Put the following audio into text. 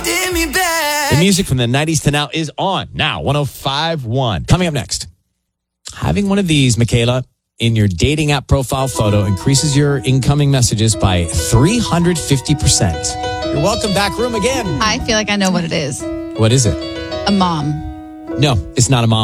holding me back. The music from the 90s to now is on. Now, 105.1. Coming up next. Having one of these, Michaela, in your dating app profile photo increases your incoming messages by 350%. You're welcome back room again. I feel like I know what it is. What is it? A mom. No, it's not a mom.